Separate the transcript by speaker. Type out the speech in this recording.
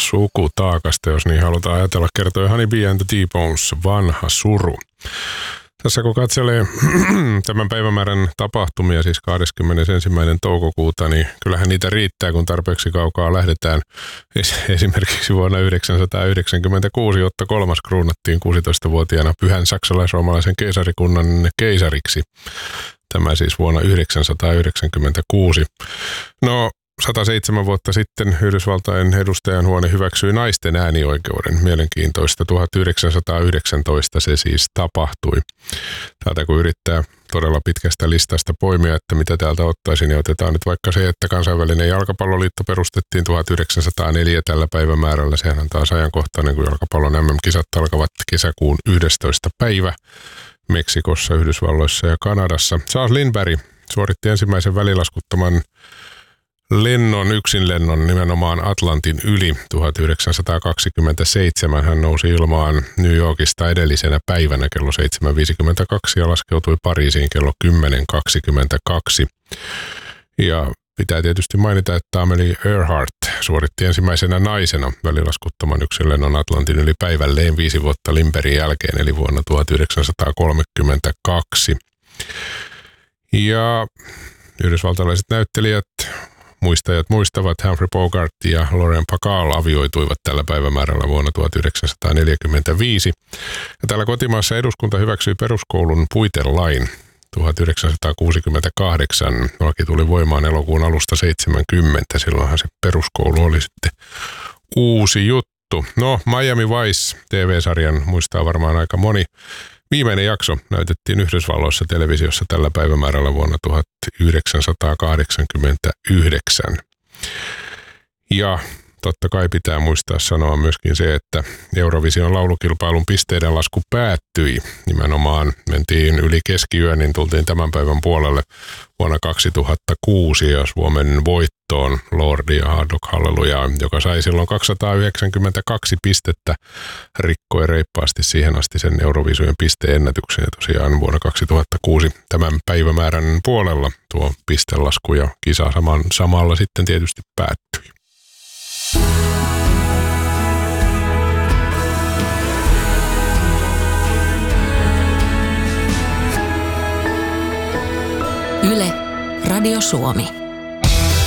Speaker 1: sukutaakasta, jos niin halutaan ajatella, kertoi Honey Bee and the T-Bones, Vanha suru. Tässä kun katselee tämän päivämäärän tapahtumia, siis 21. toukokuuta, niin kyllähän niitä riittää, kun tarpeeksi kaukaa lähdetään. Esimerkiksi vuonna 1996 Otto III kruunattiin 16-vuotiaana pyhän saksalais-roomalaisen keisarikunnan keisariksi. Tämä siis vuonna 1996. No, 107 vuotta sitten Yhdysvaltain edustajanhuone hyväksyi naisten äänioikeuden. Mielenkiintoista. 1919 se siis tapahtui. Täältä kun yrittää todella pitkästä listasta poimia, että mitä täältä ottaisin, niin otetaan nyt vaikka se, että kansainvälinen jalkapalloliitto perustettiin 1904 tällä päivämäärällä. Sehän on taas ajankohtainen, kun jalkapallon MM-kisat alkavat kesäkuun 11. päivä Meksikossa, Yhdysvalloissa ja Kanadassa. Charles Lindbergh suoritti ensimmäisen välilaskuttoman yksinlennon nimenomaan Atlantin yli 1927. Hän nousi ilmaan New Yorkista edellisenä päivänä kello 7.52 ja laskeutui Pariisiin kello 10.22. Ja pitää tietysti mainita, että Amelie Earhart suoritti ensimmäisenä naisena välilaskuttoman yksinlennon Atlantin yli päivälleen 5 vuotta Lindberghin jälkeen, eli vuonna 1932. Ja yhdysvaltalaiset näyttelijät, muistajat muistavat, Humphrey Bogart ja Lauren Bacall avioituivat tällä päivämäärällä vuonna 1945. Ja täällä kotimaassa eduskunta hyväksyi peruskoulun puitelain 1968. Laki tuli voimaan elokuun alusta 70. Silloinhan se peruskoulu oli sitten uusi juttu. No, Miami Vice TV-sarjan muistaa varmaan aika moni. Viimeinen jakso näytettiin Yhdysvalloissa televisiossa tällä päivämäärällä vuonna 1989. Ja totta kai pitää muistaa sanoa myöskin se, että Eurovision laulukilpailun pisteiden lasku päättyi. Nimenomaan mentiin yli keskiyön, niin tultiin tämän päivän puolelle vuonna 2006 ja Suomen voittoon Lordi ja Hard Rock Hallelujah, joka sai silloin 292 pistettä, rikkoi reippaasti siihen asti sen Eurovision pisteennätyksen. Ja tosiaan vuonna 2006 tämän päivämäärän puolella tuo pistelasku ja kisa samalla sitten tietysti päättyi.
Speaker 2: Yle, Radio Suomi.